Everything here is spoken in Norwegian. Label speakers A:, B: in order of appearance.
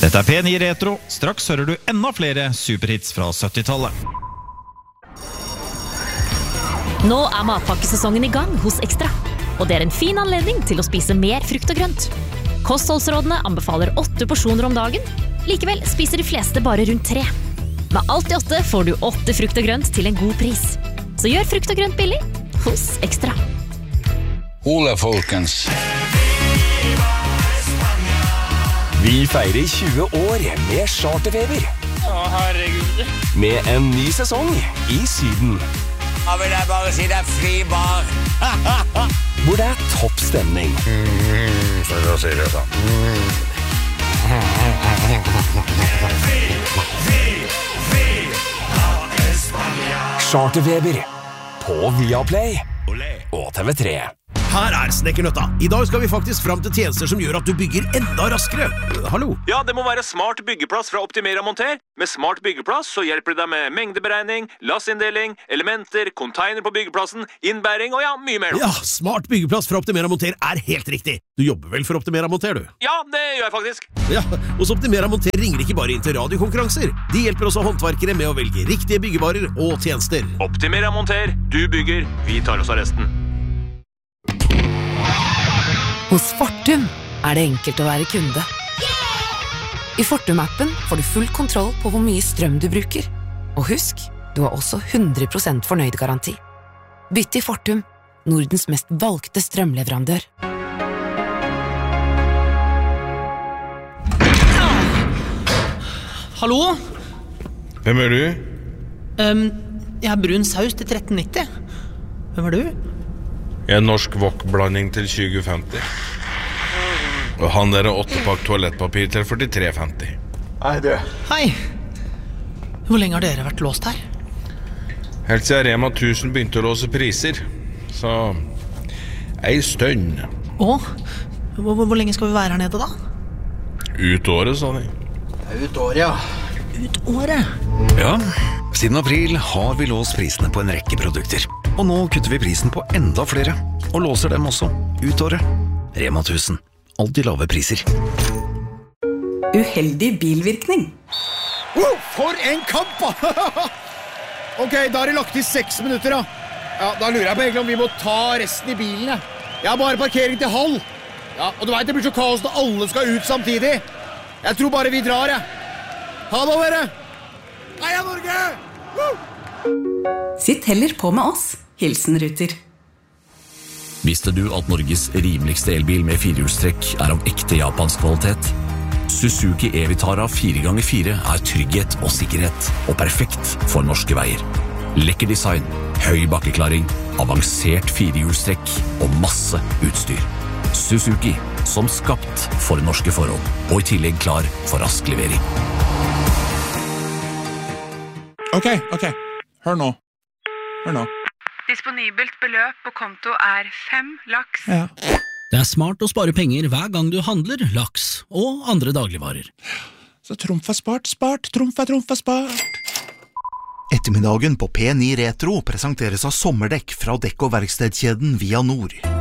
A: Dette P9 Retro. Straks hører du enda flere superhits fra 70-tallet.
B: Nå matpakkesesongen i gang hos Ekstra, og det en fin anledning til å spise mer frukt og grønt. Kostholdsrådene anbefaler 8 porsjoner om dagen. Likevel spiser de fleste bare rundt 3. Med alt i 8 får du 8 frukt og grønt til en god pris. Så gjør frukt og grønt billig hos Ekstra.
C: Hola, folkens.
D: Vi feirer 20 år med Charterfeber.
E: Å, herregud.
D: Med en ny sesong i Syden.
C: Da vil jeg bare si det fri bar.
D: Hvor det topp stemning.
C: Så da sier jeg sånn.
D: Charterfeber på Viaplay og TV3.
F: Her Snekkernøtta. I dag skal vi faktisk fram til tjenester som gjør at du bygger enda raskere. Hallo?
G: Ja, det må være Smart byggeplass fra Optimera Monter. Med Smart byggeplass så hjelper det deg med mengdeberegning, lassinndeling, elementer, container på byggeplassen, innbæring og ja, mye mer.
F: Ja, Smart byggeplass fra Optimera Monter helt riktig. Du jobber vel for Optimera Monter, du?
G: Ja, det gjør jeg faktisk.
F: Ja, hos Optimera Monter ringer ikke bare inn til radiokonkurranser. De hjelper også håndverkere med å velge riktige byggevarer og tjenester.
G: Optimera Monter, du bygger, vi tar oss av resten.
H: Hos Fortum det enkelt å være kunde. I Fortum-appen får du full kontroll på hvor mye strøm du bruker. Og husk, du har også 100% fornøyd-garanti. Bytt til Fortum, Nordens mest valgte strømleverandør.
E: Hallo?
I: Hvem du?
E: Jeg brun saus til 13,90. Hvem du?
I: Jeg norsk wok-blanding til 20,50. Og han der 8-pakk toalettpapir til 43,50.
J: Hei, du.
E: Hei. Hvor lenge har dere vært låst her?
I: Helt siden Rema 1000 begynte å låse priser. Så ei stund.
E: Hvor lenge skal vi være her nede da?
I: Ut året, sa de.
J: Ut året, ja.
E: Ut året?
K: Ja, siden april har vi låst prisene på en rekke produkter. Og nå kutter vi prisen på enda flere, og låser dem også ut året. Rema 1000. Alltid lave priser.
H: Uheldig bilvirkning.
J: For en kamp, da! Ok, da har det lagt i 6 minutter, da. Ja, da lurer jeg på egentlig om vi må ta resten i bilen, ja. Jeg har bare parkering til halv. Ja, og du vet, det blir så kaos når alle skal ut samtidig. Jeg tror bare vi drar, jeg. Ha det, dere! Heia Norge!
H: Sitt heller på med oss. Hilsen Ruter.
L: Visste du at Norges rimeligste elbil med 4-hjulstrekk av ekte japansk kvalitet? Suzuki E-Vitara 4x4 trygghet og sikkerhet, og perfekt for norske veier. Lekker design, høy bakkeklaring, avansert 4-hjulstrekk og masse utstyr. Suzuki, som skapt for norske forhold, og i tillegg klar for rask levering.
M: Ok, hør nå.
N: Disponibelt beløp på konto 5 laks.
M: Ja.
O: Det smart å spare penger hver gang du handler laks og andre dagligvarer.
M: Så trumf spart, trumf spart.
P: Ettermiddagen på P9 Retro presenteres av sommerdekk fra dekk- og verkstedkjeden Via Nord.